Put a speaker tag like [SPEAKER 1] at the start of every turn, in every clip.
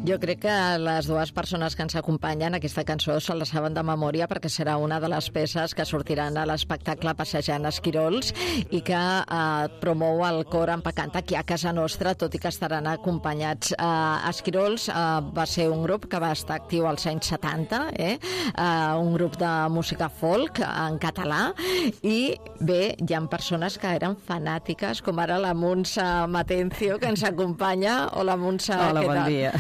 [SPEAKER 1] Jo crec que les dues persones que ens acompanyen aquesta cançó se la saben de memòria perquè serà una de les peces que sortiran a l'espectacle Passejant Esquirols i que promou el cor Empacanta aquí a casa nostra, tot i que estaran acompanyats. Esquirols va ser un grup que va estar actiu als anys 70, un grup de música folk en català, i bé, hi ha persones que eren fanàtiques, com ara la Montse Matencio, que ens acompanya. Hola, Montse.
[SPEAKER 2] Hola, bon dia.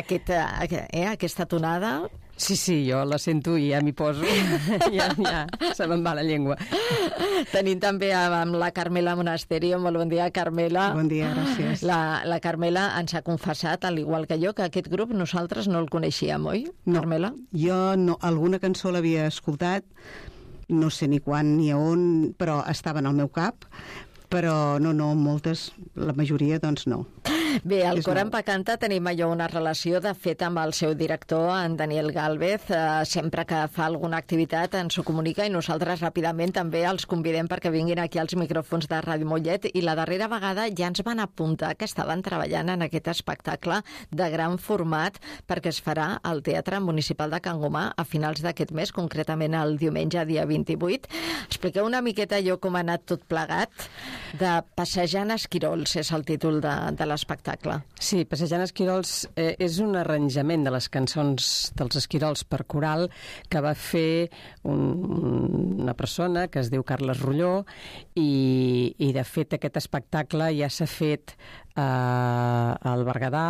[SPEAKER 1] Aquesta tonada...
[SPEAKER 2] Sí, jo la sento i ja m'hi poso. ja se me'n va la llengua.
[SPEAKER 1] Tenim també amb la Carmela Monasterio. Molt bon dia, Carmela.
[SPEAKER 3] Bon dia, gràcies.
[SPEAKER 1] La Carmela ens ha confessat, al igual que jo, que aquest grup nosaltres no el coneixíem, oi,
[SPEAKER 3] no,
[SPEAKER 1] Carmela?
[SPEAKER 3] Jo no, alguna cançó l'havia escoltat, no sé ni quan ni on, però estava en el meu cap, però no, moltes, la majoria, doncs no.
[SPEAKER 1] Bé, al Cor Empacanta tenim allò una relació, de fet, amb el seu director, en Daniel Gálvez. Sempre que fa alguna activitat ens ho comunica i nosaltres ràpidament també els convidem perquè vinguin aquí als micròfons de Ràdio Mollet, i la darrera vegada ja ens van apuntar que estaven treballant en aquest espectacle de gran format perquè es farà al Teatre Municipal de Can Gomà a finals d'aquest mes, concretament el diumenge, dia 28. Expliqueu una miqueta allò com ha anat tot plegat. De Passejant Esquirols és el títol de l'espectacle.
[SPEAKER 2] Sí, Passejant Esquirols és un arranjament de les cançons dels Esquirols per coral que va fer una persona que es diu Carles Rulló, i de fet aquest espectacle ja s'ha fet al Berguedà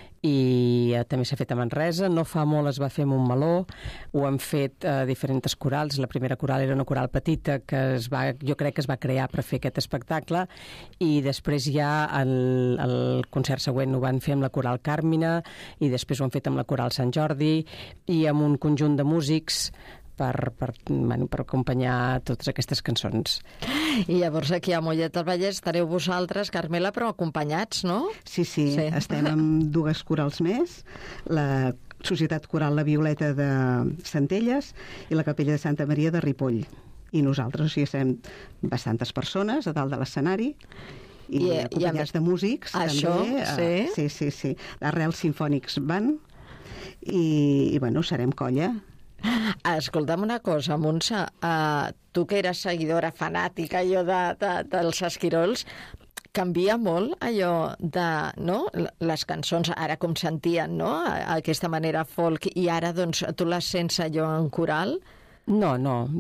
[SPEAKER 2] i també s'ha fet a Manresa. No fa molt es va fer a Montmeló, ho han fet diferents corals. La primera coral era una coral petita que jo crec que es va crear per fer aquest espectacle, i després ja el concert següent ho van fer amb la coral Càrmina, i després ho han fet amb la coral Sant Jordi i amb un conjunt de músics per acompanyar totes aquestes cançons.
[SPEAKER 1] I llavors aquí a Mollet del Vallès estareu vosaltres, Carmela, però acompanyats, no?
[SPEAKER 3] Sí, estem amb dues corals més, la Societat Coral La Violeta de Centelles i la Capella de Santa Maria de Ripoll. I nosaltres, o sigui, estem bastantes persones a dalt de l'escenari, i acompanyats de músics.
[SPEAKER 1] Això,
[SPEAKER 3] també. Sí. D'Arrels Simfònics van, i bueno, serem colla.
[SPEAKER 1] Escolta'm una cosa, Montse, tu que eres seguidora fanàtica allò dels Esquirols, canvia molt allò de, no? Les cançons ara com sentien, no? Aquesta manera folk, i ara doncs tu les sents allò en coral?
[SPEAKER 2] No.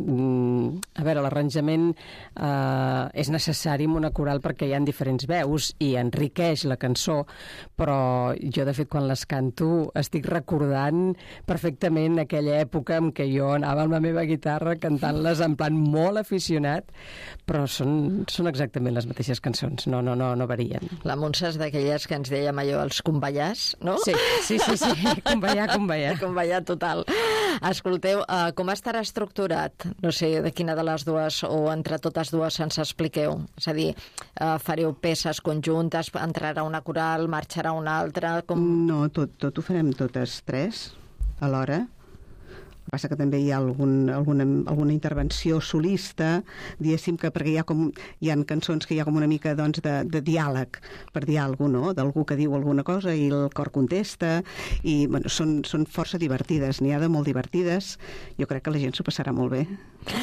[SPEAKER 2] A veure, l'arranjament és necessari en una coral perquè hi ha diferents veus i enriqueix la cançó, però jo, de fet, quan les canto estic recordant perfectament aquella època en què jo anava amb la meva guitarra cantant-les en plan molt aficionat, però són exactament les mateixes cançons, no varien.
[SPEAKER 1] La Montse és d'aquelles que ens dèiem allò, els convallars, no?
[SPEAKER 2] Sí, convallar.
[SPEAKER 1] Convallar total. Escolteu, com estarà estructurat? No sé de quina de les dues o entre totes dues ens expliqueu. És a dir, fareu peces conjuntes, entrarà una coral, marxarà una altra?
[SPEAKER 3] No, tot ho farem totes tres alhora. El que passa que també hi ha alguna intervenció solista, diguéssim, que perquè hi ha cançons que hi ha com una mica doncs, de diàleg, per dir alguna cosa, no? D'algú que diu alguna cosa i el cor contesta, i bueno, són força divertides, n'hi ha de molt divertides. Jo crec que la gent s'ho passarà molt bé.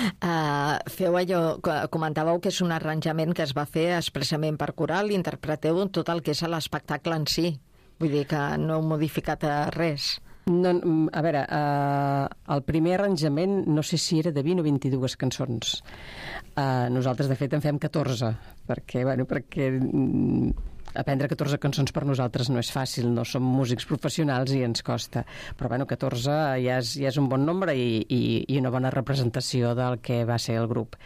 [SPEAKER 1] Feu allò, comentàveu que és un arranjament que es va fer expressament per coral, i interpreteu tot el que és l'espectacle en si. Vull dir que no heu modificat res.
[SPEAKER 2] No, a veure, el primer arranjament no sé si era de 20 o 22 cançons. Nosaltres, de fet, en fem 14, perquè aprendre 14 cançons per nosaltres no és fàcil, no som músics professionals i ens costa, però 14 ja és un bon nombre i una bona representació del que va ser el grup.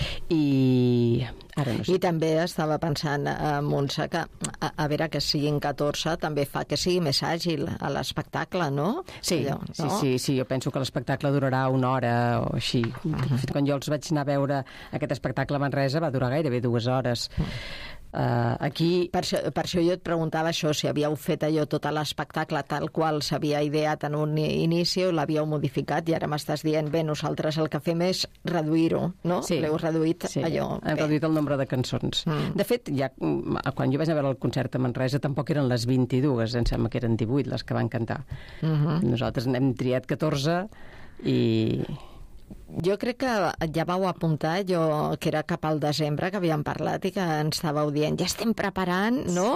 [SPEAKER 2] I ara no sé.
[SPEAKER 1] I també estava pensant, Montse, que a veure, que siguin 14 també fa que sigui més àgil a l'espectacle, no?
[SPEAKER 2] Sí, jo penso que l'espectacle durarà 1 hora o així. Quan jo els vaig anar a veure aquest espectacle a Manresa va durar gairebé 2 hores. Aquí...
[SPEAKER 1] Per això jo et preguntava això, si havíeu fet allò tot l'espectacle tal qual s'havia ideat en un inici o l'havíeu modificat, i ara m'estàs dient, bé, nosaltres el que fem és reduir-ho, no?
[SPEAKER 2] Sí.
[SPEAKER 1] L'heu reduït allò.
[SPEAKER 2] Hem reduït el nombre de cançons. De fet, ja, quan jo vaig a veure el concert a Manresa tampoc eren les 22, em sembla que eren 18 les que van cantar. Nosaltres n'hem triat 14 i...
[SPEAKER 1] Jo crec que ja vau apuntar, jo que era cap al desembre que havíem parlat i que ens estàveu dient, ja estem preparant, no?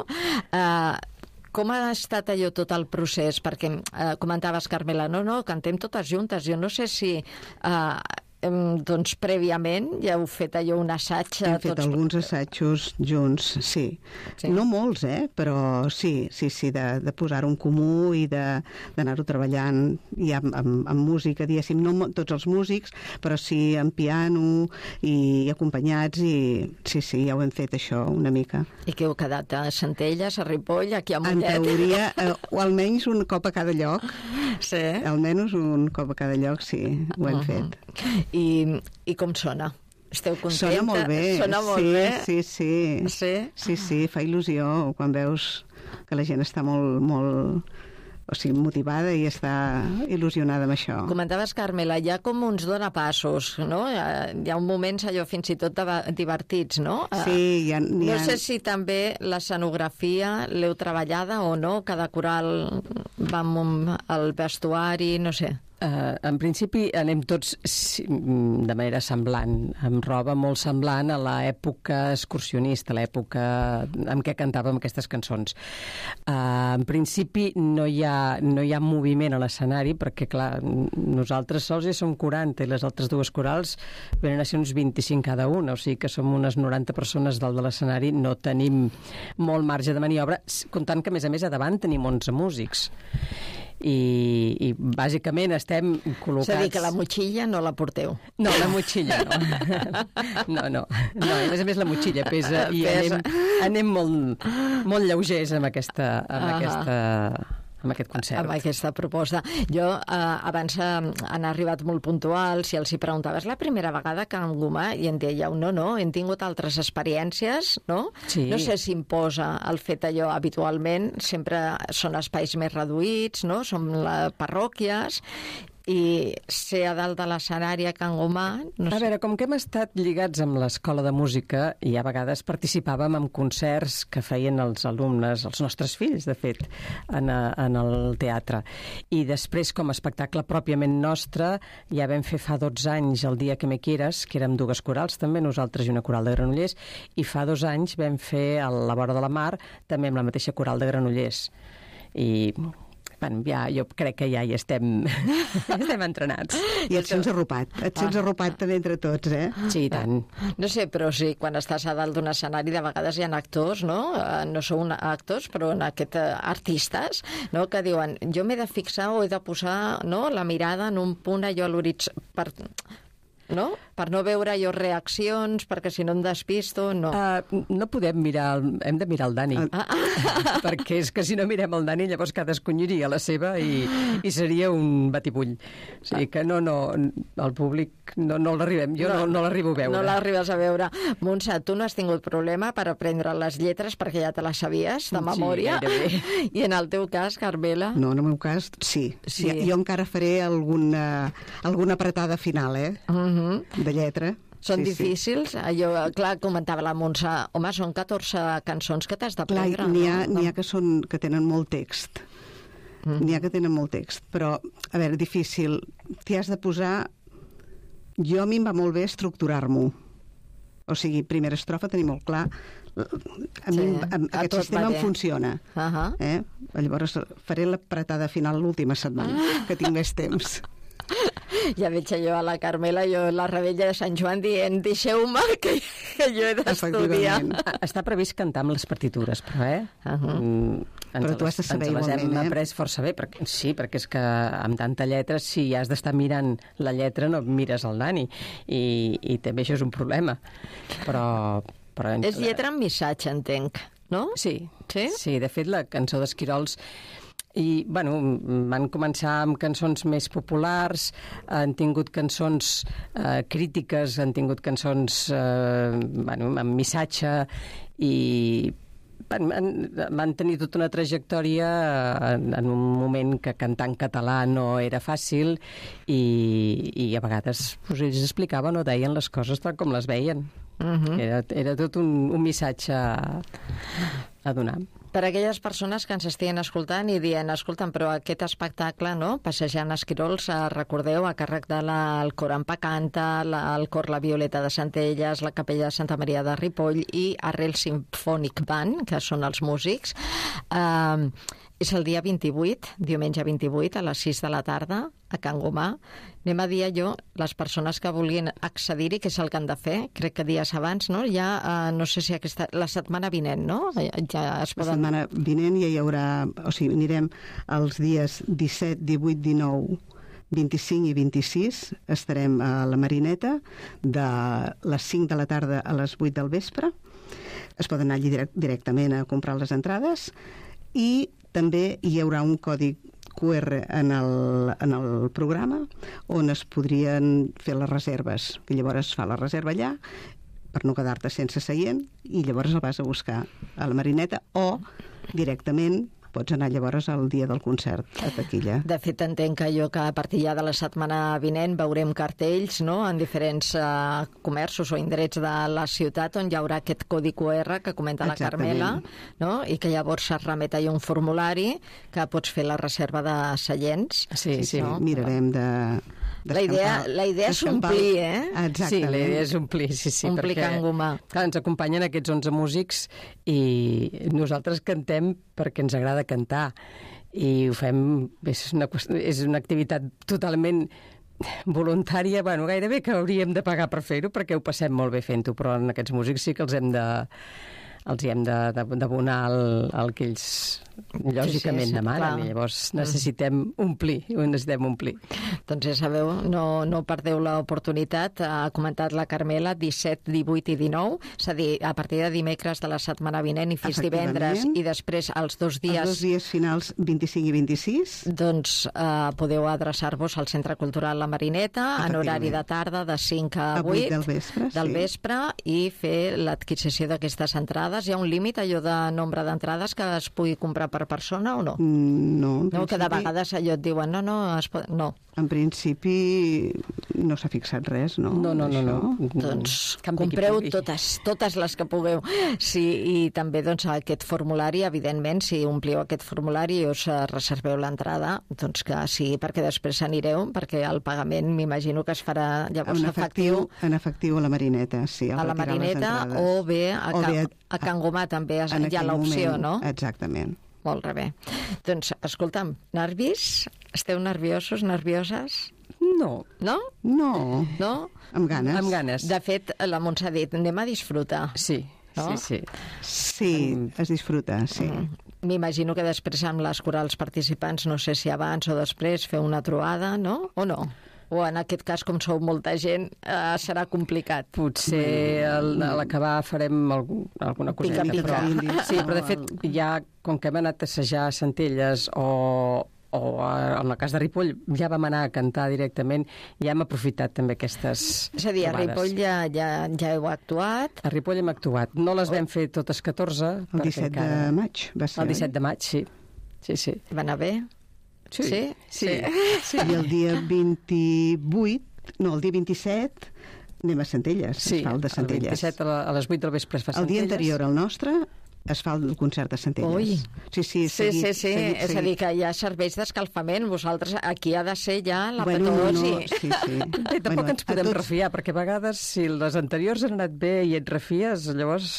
[SPEAKER 1] Com ha estat allò tot el procés? Perquè comentaves, Carmela, no, cantem totes juntes. Jo no sé si... doncs prèviament ja heu fet allò un assaig...
[SPEAKER 3] Hem fet alguns assajos junts, sí. No molts, però sí, de posar-ho en comú i d'anar-ho treballant i amb música, diguéssim, no tots els músics, però sí amb piano i acompanyats, i sí, ja ho hem fet això una mica.
[SPEAKER 1] I què heu quedat? A Centelles, a Ripoll, aquí a Mollet?
[SPEAKER 3] En teoria, o almenys un cop a cada lloc.
[SPEAKER 1] Sí.
[SPEAKER 3] Almenys un cop a cada lloc, sí, ho hem fet.
[SPEAKER 1] I com sona? Esteu contenta?
[SPEAKER 3] Sona molt bé.
[SPEAKER 1] Sona molt bé?
[SPEAKER 3] Sí, fa il·lusió quan veus que la gent està molt motivada i està il·lusionada amb això.
[SPEAKER 1] Comentaves, Carmela, hi ha com uns donapassos, no? Hi ha un moments allò fins i tot divertits, no?
[SPEAKER 3] Sí,
[SPEAKER 1] No sé si també l'escenografia l'heu treballada o no, cada coral va amb el vestuari, no sé.
[SPEAKER 2] En principi anem tots de manera semblant, amb roba molt semblant a l'època excursionista, l'època en què cantàvem aquestes cançons. En principi no hi ha moviment a l'escenari, perquè clar, nosaltres sols ja som 40 i les altres dues corals venen a ser uns 25 cada una, o sigui que som unes 90 persones dalt de l'escenari, no tenim molt marge de maniobra, comptant que a més a davant tenim 11 músics. I bàsicament estem col·locats...
[SPEAKER 1] És a dir, que la motxilla no la porteu.
[SPEAKER 2] No, la motxilla no. No, a més la motxilla pesa i anem molt lleugers amb aquest concert.
[SPEAKER 1] Amb aquesta proposta. Jo, abans han arribat molt puntuals i els hi preguntava, és la primera vegada que en Gomà, i em dèieu, no, hem tingut altres experiències, no?
[SPEAKER 2] Sí.
[SPEAKER 1] No sé si imposa el fet allò habitualment, sempre són espais més reduïts, no? Som parròquies, i ser a dalt de l'escenari a Can Gomà...
[SPEAKER 2] A veure, com que hem estat lligats amb l'Escola de Música i a vegades participàvem en concerts que feien els alumnes, els nostres fills, de fet, en el teatre. I després, com a espectacle pròpiament nostre, ja vam fer fa 12 anys El dia que me quieras, que érem dues corals també, nosaltres i una coral de Granollers, i fa 2 anys vam fer a la vora de la mar, també amb la mateixa coral de Granollers. I... Bueno, jo crec que ja hi estem entrenats.
[SPEAKER 3] I et sents arropat. Et sents arropat també entre tots,
[SPEAKER 2] Sí, i tant.
[SPEAKER 1] No sé, però sí, quan estàs a dalt d'un escenari de vegades hi ha actors, no? No són actors, però artistes, no? Que diuen, jo m'he de fixar o he de posar la mirada en un punt allò a l'horitzó no? Per no veure jo reaccions, perquè si no em despisto, no.
[SPEAKER 2] No podem mirar, hem de mirar el Dani. Perquè és que si no mirem el Dani, llavors cadascú aniria a la seva i seria un batibull. O sigui que no, el públic no l'arribem, jo no l'arribo a veure.
[SPEAKER 1] No l'arribes a veure. Montse, tu no has tingut problema per aprendre les lletres perquè ja te les sabies de memòria?
[SPEAKER 2] Sí, gairebé.
[SPEAKER 1] I en el teu cas, Carmela?
[SPEAKER 3] No, en el meu cas, sí. Jo encara faré alguna apretada final, de lletra.
[SPEAKER 1] Són difícils? Allò, clar, comentava la Montse, home, són 14 cançons que t'has d'aprendre.
[SPEAKER 3] Clar, n'hi ha que tenen molt text. N'hi ha que tenen molt text. Però, a veure, difícil. T'hi has de posar... Jo a mi em va molt bé estructurar-m'ho. O sigui, primera estrofa, tenir molt clar... Aquest sistema em funciona. Llavors faré l'apretada final l'última setmana, que tinc més temps.
[SPEAKER 1] Ja veig jo a la Carmela, jo la Rebella de Sant Joan dient, deixeu-me que jo he d'estudiar.
[SPEAKER 2] Està previst cantar amb les partitures, però
[SPEAKER 3] però tu has de saber igualment,
[SPEAKER 2] ens les hem après força bé, perquè és que amb tanta lletra, si has d'estar mirant la lletra, no mires el Dani, i també això és un problema. Però
[SPEAKER 1] és lletra amb missatge, entenc, no?
[SPEAKER 2] Sí, de fet la cançó d'Esquirols i, bueno, van començar amb cançons més populars, han tingut cançons crítiques, han tingut cançons amb missatge, i van tenir tota una trajectòria en un moment que cantar en català no era fàcil i a vegades ells explicaven o deien les coses tal com les veien. Era tot un missatge a donar.
[SPEAKER 1] Per a aquelles persones que ens estiguin escoltant i dient, escolta'm, però aquest espectacle, no?, Passejant Esquirols, recordeu, a càrrec del Cor Ampacanta, el Cor La Violeta de Centelles, la Capella de Santa Maria de Ripoll i Arrel Symphonic Band, que són els músics. És el dia 28, diumenge 28, a les 6 de la tarda, a Can Gomà. Anem a dir allò, les persones que vulguin accedir-hi, què és el que han de fer? Crec que dies abans, no? Ja, no sé si la setmana vinent, no? Ja es poden...
[SPEAKER 3] La setmana vinent ja hi haurà... O sigui, anirem els dies 17, 18, 19, 25 i 26. Estarem a la Marineta de les 5 de la tarda a les 8 del vespre. Es poden anar allí directament a comprar les entrades i també hi haurà un codi QR en el programa on es podrien fer les reserves, que llavors es fa la reserva allà per no quedar-te sense seient i llavors el vas a buscar a la Marineta o directament pots anar llavors al dia del concert a taquilla.
[SPEAKER 1] De fet, entenc que a partir ja de la setmana vinent veurem cartells, no?, en diferents comerços o indrets de la ciutat on hi haurà aquest codi QR que comenta la Carmela, no?, i que llavors es remet allà un formulari que pots fer la reserva de seients.
[SPEAKER 2] Sí.
[SPEAKER 1] No?
[SPEAKER 3] Mirarem de...
[SPEAKER 1] La idea és omplir,
[SPEAKER 3] Exactament.
[SPEAKER 2] Sí, la idea és omplir, sí.
[SPEAKER 1] Omplir Can Gomà.
[SPEAKER 2] Clar, ens acompanyen aquests 11 músics i nosaltres cantem perquè ens agrada cantar i ho fem... És una activitat totalment voluntària, bueno, gairebé que hauríem de pagar per fer-ho perquè ho passem molt bé fent-ho, però en aquests músics sí que els hem d'abonar el que ells lògicament demanen, i llavors necessitem omplir.
[SPEAKER 1] Doncs ja sabeu, no perdeu l'oportunitat. Ha comentat la Carmela, 17, 18 i 19, és a dir, a partir de dimecres de la setmana vinent i fins divendres, i després els dos dies
[SPEAKER 3] finals 25 i 26,
[SPEAKER 1] doncs podeu adreçar-vos al Centre Cultural La Marineta en horari de tarda de 5 a 8
[SPEAKER 3] del vespre
[SPEAKER 1] i fer l'adquisició d'aquestes entrades. Hi ha un límit, allò de nombre d'entrades que es pugui comprar per persona o no?
[SPEAKER 3] No,
[SPEAKER 1] que de vegades allò et diuen no.
[SPEAKER 3] En principi no s'ha fixat res, no?
[SPEAKER 2] No.
[SPEAKER 1] Doncs compreu totes les que pugueu. Sí, i també doncs aquest formulari, evidentment, si ompliu aquest formulari i us reserveu l'entrada, doncs que sí, perquè després anireu, perquè el pagament m'imagino que es farà llavors efectiu.
[SPEAKER 3] En efectiu a la Marineta, sí.
[SPEAKER 1] A la Marineta o bé a Can Gomà també hi ha l'opció, no?
[SPEAKER 3] Exactament.
[SPEAKER 1] Molt bé. Doncs, escolta'm, nervis? Esteu nerviosos, nervioses?
[SPEAKER 2] No.
[SPEAKER 1] No?
[SPEAKER 3] No. Amb ganes.
[SPEAKER 2] Amb ganes.
[SPEAKER 1] De fet, la Montse ha dit, anem a disfrutar.
[SPEAKER 2] Sí,
[SPEAKER 1] no?
[SPEAKER 2] sí.
[SPEAKER 3] Sí, es disfruta, sí.
[SPEAKER 1] M'imagino que després amb les corals participants, no sé si abans o després, fer una trobada, no? O no? O en aquest cas, com sou molta gent, serà complicat.
[SPEAKER 2] Potser a l'acabar farem alguna coseta.
[SPEAKER 1] Pica.
[SPEAKER 2] Sí, però de fet, ja, com que hem anat a assajar a Centelles o en el cas de Ripoll ja vam anar a cantar directament, ja hem aprofitat també aquestes
[SPEAKER 1] És a dir, a Ripoll ja heu actuat.
[SPEAKER 2] A Ripoll hem actuat. No les vam fer totes 14.
[SPEAKER 3] El 17 de maig va ser.
[SPEAKER 2] El 17 de maig, sí.
[SPEAKER 1] Va anar bé? Sí.
[SPEAKER 3] I el dia 28, no, el dia 27 anem a Centelles, es fa el de Centelles.
[SPEAKER 2] El 27 a les 8 del vespre es fa Centelles.
[SPEAKER 3] El dia anterior al nostre es fa el concert de Centelles.
[SPEAKER 1] Ui.
[SPEAKER 3] Sí.
[SPEAKER 1] Seguit. És a dir, que hi ha serveis d'escalfament. Vosaltres, aquí ha de ser ja la petosi.
[SPEAKER 3] Sí.
[SPEAKER 2] Bé, tampoc ens podem refiar, perquè a vegades, si les anteriors han anat bé i et refies, llavors...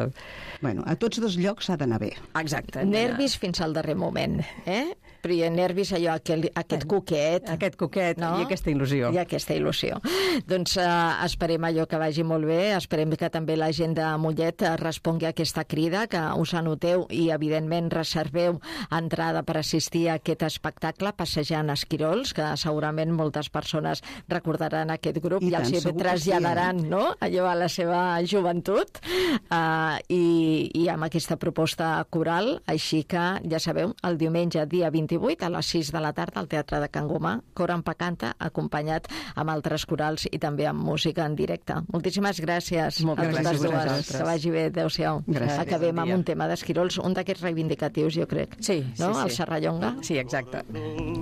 [SPEAKER 3] A tots dos llocs ha d'anar bé.
[SPEAKER 2] Exacte.
[SPEAKER 1] Nervis fins al darrer moment, Però hi ha nervis, allò, aquest coquet.
[SPEAKER 2] Aquest coquet, no? I aquesta il·lusió.
[SPEAKER 1] Doncs esperem allò que vagi molt bé, esperem que també la gent de Mollet respongui a aquesta crida, que us anoteu i, evidentment, reserveu entrada per assistir a aquest espectacle Passejant Esquirols, que segurament moltes persones recordaran aquest grup i els hi traslladaran, no?, allò a la seva joventut, i amb aquesta proposta coral. Així que, ja sabeu, el diumenge, dia 28, a les 6 de la tarda, al Teatre de Can Gomà, Cor en Pacanta, acompanyat amb altres corals i també amb música en directe. Moltíssimes gràcies a totes dues. Que vagi bé, adéu-siau. Acabem amb un tema d'Esquirols, un d'aquests reivindicatius, jo crec.
[SPEAKER 2] Sí,
[SPEAKER 1] no? El Serrallonga.
[SPEAKER 2] Sí, exacte.